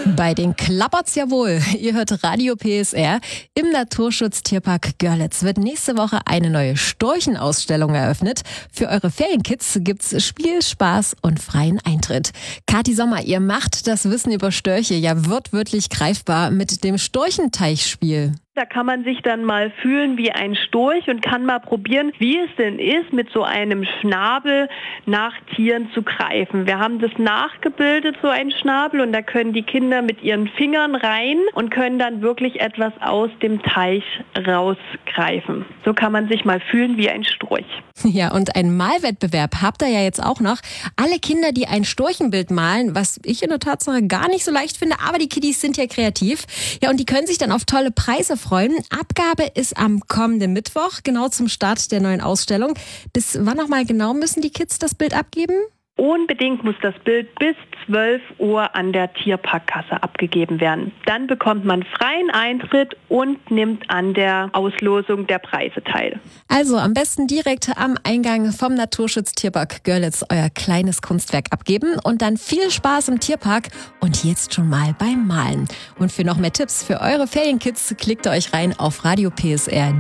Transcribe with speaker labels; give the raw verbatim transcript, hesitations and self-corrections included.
Speaker 1: Bei den klappert's ja wohl. Ihr hört Radio P S R. Im Naturschutz-Tierpark Görlitz wird nächste Woche eine neue Storchenausstellung eröffnet. Für eure Ferienkids gibt's Spiel, Spaß und freien Eintritt. Kathi Sommer, ihr macht das Wissen über Störche ja wortwörtlich greifbar mit dem Storchenteichspiel.
Speaker 2: Da kann man sich dann mal fühlen wie ein Storch und kann mal probieren, wie es denn ist, mit so einem Schnabel nach Tieren zu greifen. Wir haben das nachgebildet, so einen Schnabel, und da können die Kinder mit ihren Fingern rein und können dann wirklich etwas aus dem Teich rausgreifen. So kann man sich mal fühlen wie ein Storch.
Speaker 1: Ja, und einen Malwettbewerb habt ihr ja jetzt auch noch. Alle Kinder, die ein Storchenbild malen, was ich in der Tatsache gar nicht so leicht finde, aber die Kiddies sind ja kreativ. Ja, und die können sich dann auf tolle Preise freuen. Abgabe ist am kommenden Mittwoch, genau zum Start der neuen Ausstellung. Bis wann nochmal genau müssen die Kids das Bild abgeben?
Speaker 2: Unbedingt muss das Bild bis zwölf Uhr an der Tierparkkasse abgegeben werden. Dann bekommt man freien Eintritt und nimmt an der Auslosung der Preise teil.
Speaker 1: Also am besten direkt am Eingang vom Naturschutz-Tierpark Görlitz euer kleines Kunstwerk abgeben und dann viel Spaß im Tierpark und jetzt schon mal beim Malen. Und für noch mehr Tipps für eure Ferienkids klickt ihr euch rein auf radio P S R.